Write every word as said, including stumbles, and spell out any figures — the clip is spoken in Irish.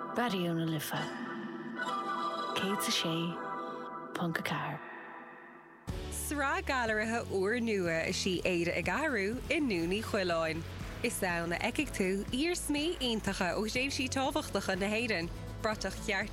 Radio na Lifa. Kate sa sé, Punka Car. Sra galaratha uair nua is sí éire a garú in núni chuileáin. Is saona eicig tú, ír smí iontacha ó déobh sí tábhachtacha na héireann, bratach cheart